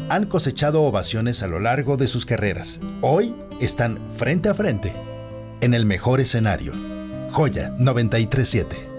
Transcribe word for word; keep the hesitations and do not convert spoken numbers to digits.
han cosechado ovaciones a lo largo de sus carreras. Hoy están frente a frente, en el mejor escenario. Joya noventa y tres punto siete.